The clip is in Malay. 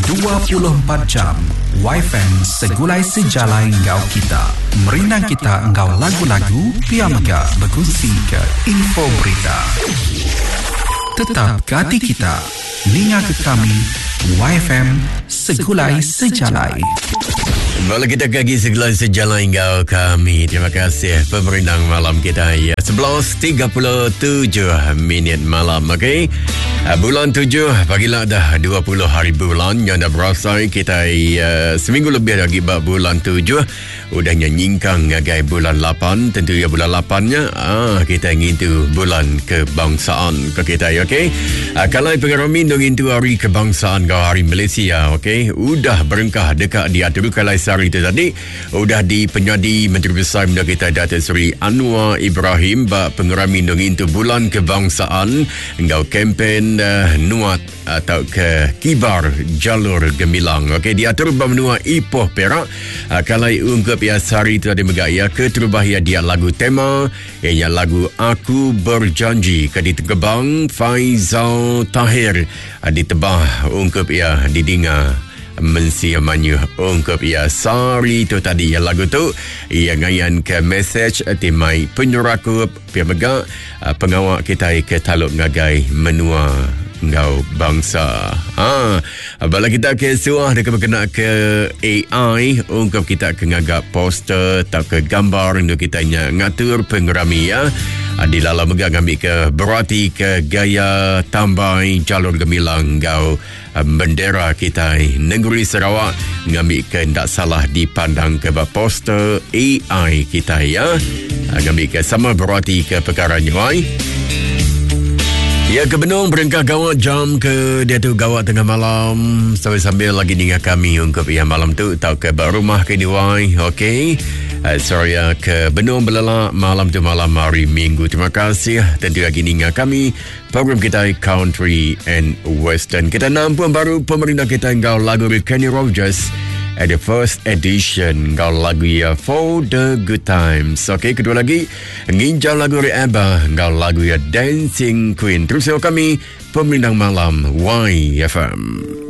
24 jam YFM segulai sejalai engkau kita. Merinang kita engkau lagu-lagu, pia mega berkongsi ke info berita. Tetap ke hati kita, ninga ke kami, YFM segulai sejalai. Malah kita kaki segala sejalan hingga kami. Terima kasih pemerintah malam kita ya. 11.37 malam. Okey. Bulan 7 bagilah dah 20 hari bulan yang dah berasai. Kita seminggu lebih lagi bab bulan 7. Udah nyingkang ngagai bulan 8. Tentu ya bulan 8-nya kita ngintu bulan kebangsaan ke kita. Okey. Kalau pengarami ngintu hari kebangsaan ke hari Malaysia. Okey. Udah berengkah dekat diatur kalau hari itu tadi udah dipenyadi Menteri Besar Muda kita Datuk Seri Anwar Ibrahim bak pengerami ngintu bulan kebangsaan engkau kempen nuat atau ke kibar jalur gemilang. Okey, diatur bamenua Ipoh Perak kalau ungkap ya sari itu ada megaya ke terubah ya dia lagu tema ianya lagu Aku Berjanji ke ditekebang Faizal Tahir ditebah ungkap ya didinga mensia manyu ungkap ia sorry tu tadi ya lagu tu ia ngayan ke message timai penyurakup pihak mega pengawak kita ke taluk ngagai menua ngau bangsa. Bala kita ke suah dekat berkena ke AI ungkap kita ke ngagak poster tak ke gambar untuk kita ngatur pengerami ya. Di dalam mega ngambil ke berarti ke gaya tambai jalur gemilang ngau bendera kita negeri Sarawak ngambil ke tak salah dipandang ke poster AI kita ya. Ngambil ke sama berarti ke perkara nyuai. Ya, ke Benung berengkah gawat jam ke dia tu gawat tengah malam sambil lagi dengan kami ungkap ya malam tu tau ke rumah ke diwai. Okey. Sorry ya ke Benung Belala malam tu malam hari Minggu. Terima kasih tentu lagi dengan kami program kita Country and Western. Kita nampak baru pemerintah kita engkau lagu Kenny Rogers at the first edition engkau lagu ya For the Good Times. Okey, kedua lagi nginjau lagu Abba engkau lagu ya Dancing Queen. Terus kami pemerintah malam YFM.